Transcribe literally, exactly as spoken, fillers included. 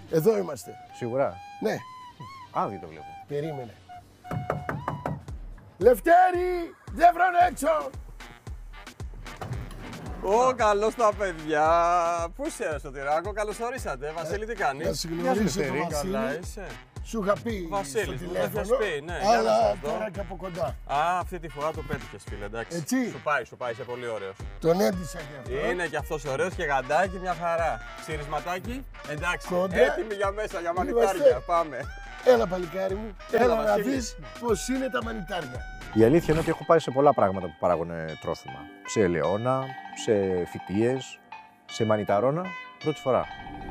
Εδώ είμαστε. Σίγουρα. Ναι. Άδειο το βλέπω. Περίμενε. Λευτέρη, δεν βρώνε έξω. Ω, καλώς τα παιδιά. Πού είσαι, Σωτηράκο, καλώς ορίσατε. Βασίλη, τι Να κάνεις? συγνωρίσω τον Καλά Βασίλη. είσαι? Σου είχα πει Βασίλης, στο μου το έχεις τηλέφωνο, πει, ναι, για να αλλά σας δω. τώρα και από κοντά. Α, αυτή τη φορά το πέτυχες, φίλε, εντάξει. Έτσι. Σου πάει, σου πάει, είσαι πολύ ωραίος. Τον έντυσα και αυτό. Είναι και αυτός ωραίος και γαντάκι, μια χαρά. Ξυρισματάκι, εντάξει. Κοντά. Έτοιμοι για μέσα, για μανιτάρια. Είμαστε. Πάμε. Έλα παλικάρι μου, Έλα, έλα να Βασίλη. δεις πώς είναι τα μανιτάρια. Η αλήθεια είναι ότι έχω πάει σε πολλά πράγματα που παράγουν τρόφιμα. Σε ελαιόνα, σε φυτίες, σε μανιταρόνα. Πρώτη φορά.